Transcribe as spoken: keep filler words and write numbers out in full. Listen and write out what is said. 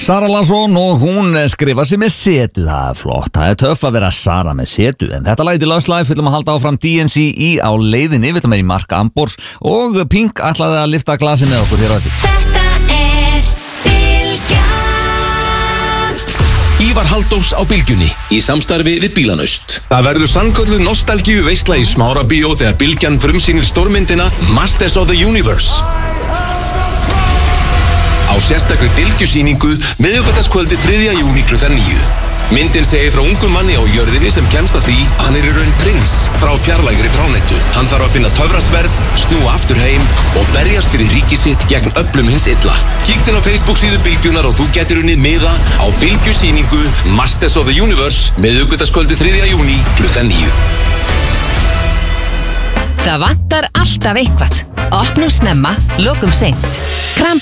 Sara Larsson og hún skrifa sig með setu. Það er flott, það er töff að vera Sara með setu. En þetta lagði Love's Life, við viljum að halda áfram D N C í á leiðinni. Við viljum að vera í Mark Ambors og Pink ætlaði að lyfta glasi með okkur hér á eftir. Þetta er Bylgjan. Ívar Halldórs á Bylgjunni í samstarfi við Bílanaust. Það verður sannkölluð nostalgíu veisla í Smárabíó þegar Bylgjan frumsýnir stórmyndina Masters of the Universe. Á sérstakri bylgjusýningu miðvikudagskvöldið þriðja júní klukkan níu. Myndin segir frá ungum manni á jörðinni sem kemst að því að hann er í raun prins frá fjarlægri plánetu. Hann þarf að finna töfrasverð, snúa aftur heim og berjast fyrir ríki sitt gegn öflum hins illa. Kíkt inn á Facebook síðu Bylgjunar og þú getur unnið miða á bylgjusýningu Masters of the Universe miðvikudagskvöldið þriðja júní klukkan níu. Það vantar alltaf eitthvað. Opnum snemma, lokum seint. Kramp